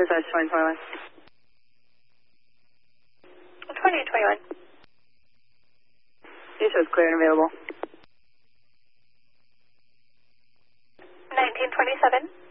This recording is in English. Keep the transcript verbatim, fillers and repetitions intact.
Dispatch twenty twenty-one. twenty twenty-one. You shows clear and available. nineteen twenty-seven.